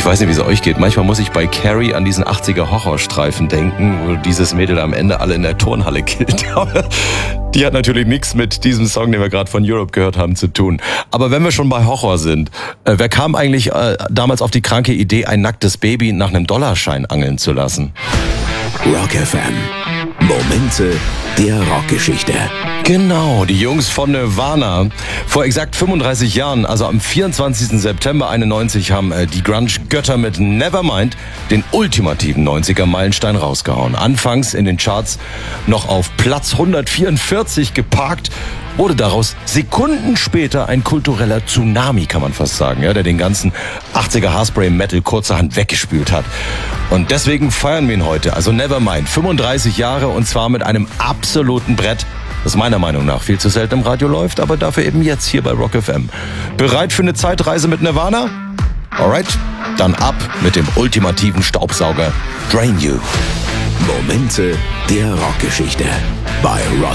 Ich weiß nicht, wie es euch geht. Manchmal muss ich bei Carrie an diesen 80er Horrorstreifen denken, wo dieses Mädel am Ende alle in der Turnhalle killt. Die hat natürlich nichts mit diesem Song, den wir gerade von Europe gehört haben, zu tun. Aber wenn wir schon bei Horror sind, wer kam eigentlich damals auf die kranke Idee, ein nacktes Baby nach einem Dollarschein angeln zu lassen? Rock FM. Momente der Rockgeschichte. Genau, die Jungs von Nirvana. Vor exakt 35 Jahren, also am 24. September 91, haben die Grunge-Götter mit Nevermind den ultimativen 90er-Meilenstein rausgehauen. Anfangs in den Charts noch auf Platz 144 geparkt, wurde daraus Sekunden später ein kultureller Tsunami, kann man fast sagen, ja, der den ganzen 80er Haarspray-Metal kurzerhand weggespült hat. Und deswegen feiern wir ihn heute, also Nevermind, 35 Jahre und zwar mit einem absoluten Brett, das meiner Meinung nach viel zu selten im Radio läuft, aber dafür eben jetzt hier bei Rock FM. Bereit für eine Zeitreise mit Nirvana? Alright, dann ab mit dem ultimativen Staubsauger Drain You. Momente der Rockgeschichte bei Rock